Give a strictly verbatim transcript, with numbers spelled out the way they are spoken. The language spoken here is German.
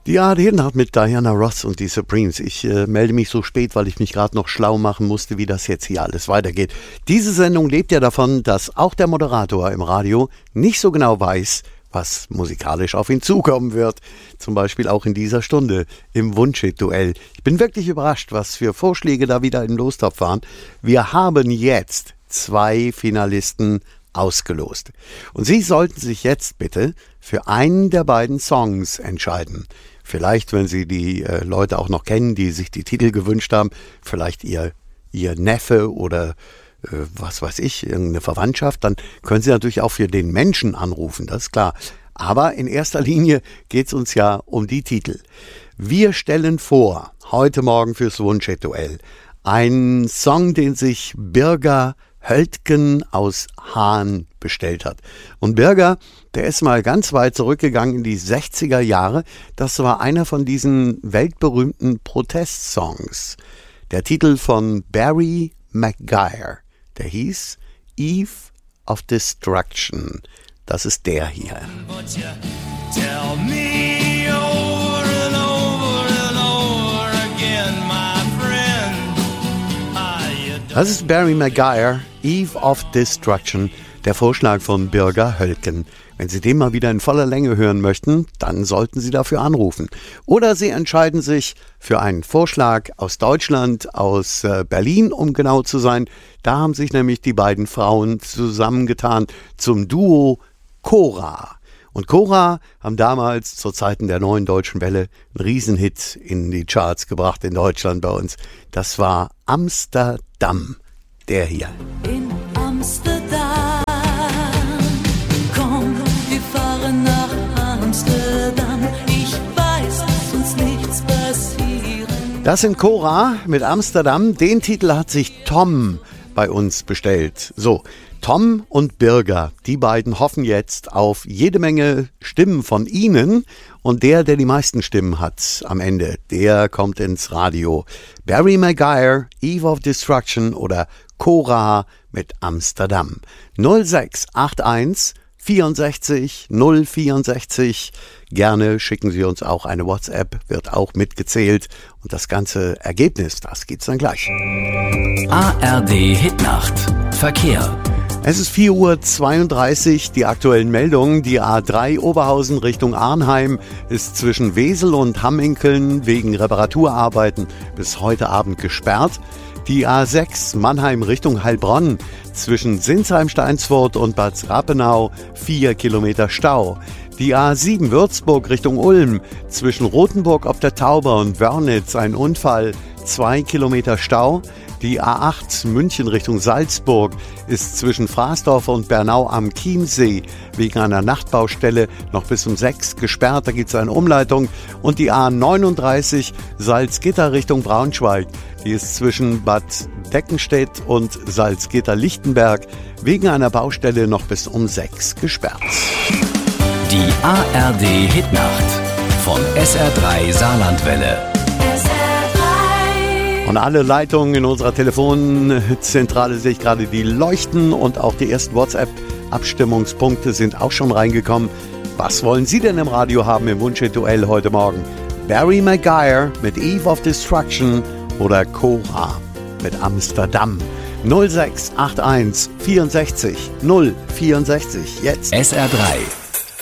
Die A R D-Nacht mit Diana Ross und die Supremes. Ich äh, melde mich so spät, weil ich mich gerade noch schlau machen musste, wie das jetzt hier alles weitergeht. Diese Sendung lebt ja davon, dass auch der Moderator im Radio nicht so genau weiß, was musikalisch auf ihn zukommen wird. Zum Beispiel auch in dieser Stunde im Wunschhit-Duell. Ich bin wirklich überrascht, was für Vorschläge da wieder im Lostopf waren. Wir haben jetzt zwei Finalisten ausgelost. Und Sie sollten sich jetzt bitte für einen der beiden Songs entscheiden. Vielleicht, wenn Sie die äh, Leute auch noch kennen, die sich die Titel gewünscht haben, vielleicht Ihr, ihr Neffe oder äh, was weiß ich, irgendeine Verwandtschaft, dann können Sie natürlich auch für den Menschen anrufen, das ist klar. Aber in erster Linie geht es uns ja um die Titel. Wir stellen vor, heute Morgen fürs Wunschhit-Duell, einen Song, den sich Birger Höltgen aus Hahn bestellt hat. Und Birger, der ist mal ganz weit zurückgegangen in die sechziger Jahre. Das war einer von diesen weltberühmten Protestsongs. Der Titel von Barry McGuire, der hieß Eve of Destruction. Das ist der hier. Tell me over and over and over again, my friend. Das ist Barry McGuire, Eve of Destruction, der Vorschlag von Birger Höltgen. Wenn Sie den mal wieder in voller Länge hören möchten, dann sollten Sie dafür anrufen. Oder Sie entscheiden sich für einen Vorschlag aus Deutschland, aus äh, Berlin, um genau zu sein. Da haben sich nämlich die beiden Frauen zusammengetan zum Duo Cora. Und Cora haben damals zu Zeiten der neuen deutschen Welle einen Riesenhit in die Charts gebracht in Deutschland bei uns. Das war Amsterdam, der hier. In Amsterdam, komm, wir fahren nach Amsterdam. Ich weiß, dass uns nichts passieren. Das sind Cora mit Amsterdam. Den Titel hat sich Tom bei uns bestellt. So, Tom und Birger, die beiden hoffen jetzt auf jede Menge Stimmen von Ihnen. Und der, der die meisten Stimmen hat am Ende, der kommt ins Radio. Barry McGuire, Eve of Destruction oder Cora mit Amsterdam. null sechs acht eins vierundsechzig null vierundsechzig. Gerne schicken Sie uns auch eine WhatsApp, wird auch mitgezählt. Und das ganze Ergebnis, das gibt's dann gleich. A R D Hitnacht. Verkehr. Es ist vier Uhr zweiunddreißig, die aktuellen Meldungen. Die A drei Oberhausen Richtung Arnheim ist zwischen Wesel und Hamminkeln wegen Reparaturarbeiten bis heute Abend gesperrt. Die A sechs Mannheim Richtung Heilbronn zwischen Sinsheim-Steinsfurt und Bad Rappenau vier Kilometer Stau. Die A sieben Würzburg Richtung Ulm zwischen Rothenburg ob der Tauber und Wörnitz ein Unfall, zwei Kilometer Stau. Die A acht München Richtung Salzburg ist zwischen Fraßdorf und Bernau am Chiemsee wegen einer Nachtbaustelle noch bis um sechs gesperrt. Da gibt es eine Umleitung. Und die A neununddreißig Salzgitter Richtung Braunschweig. Die ist zwischen Bad Deckenstedt und Salzgitter-Lichtenberg wegen einer Baustelle noch bis um sechs gesperrt. Die A R D Hitnacht von S R drei Saarlandwelle. Und alle Leitungen in unserer Telefonzentrale sehe ich gerade, die leuchten und auch die ersten WhatsApp-Abstimmungspunkte sind auch schon reingekommen. Was wollen Sie denn im Radio haben im Wunschhit-Duell heute Morgen? Barry McGuire mit Eve of Destruction oder Cora mit Amsterdam? null sechs acht eins vierundsechzig null vierundsechzig jetzt. S R drei